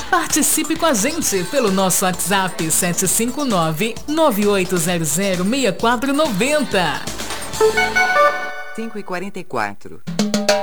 Participe com a gente pelo nosso WhatsApp 759-9800-6490. 5h44.